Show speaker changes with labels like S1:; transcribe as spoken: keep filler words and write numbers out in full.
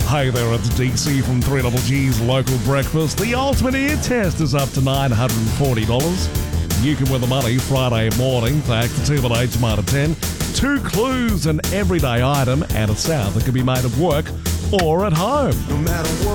S1: Hey there, it's D C from three Double G's Local Breakfast. The ultimate ear test is up to nine hundred forty dollars. You can win the money Friday morning thanks to two but eight Tomato ten. Two clues, an everyday item, and a sound that can be made at work or at home.
S2: No matter what.